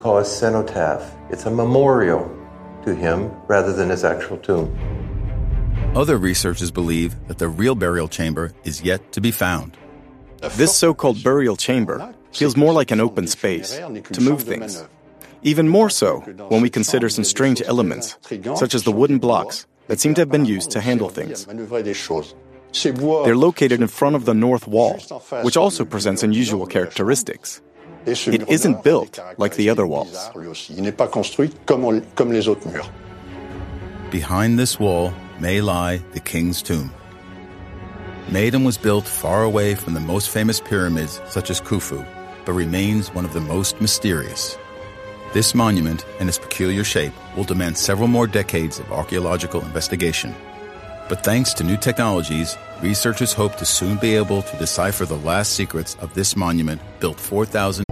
called a cenotaph. It's a memorial to him rather than his actual tomb. Other researchers believe that the real burial chamber is yet to be found. This so-called burial chamber feels more like an open space to move things. Even more so when we consider some strange elements, such as the wooden blocks that seem to have been used to handle things. They're located in front of the north wall, which also presents unusual characteristics. It isn't built like the other walls. Behind this wall may lie the king's tomb. Maidan was built far away from the most famous pyramids such as Khufu, but remains one of the most mysterious. This monument and its peculiar shape will demand several more decades of archaeological investigation. But thanks to new technologies, researchers hope to soon be able to decipher the last secrets of this monument built 4,000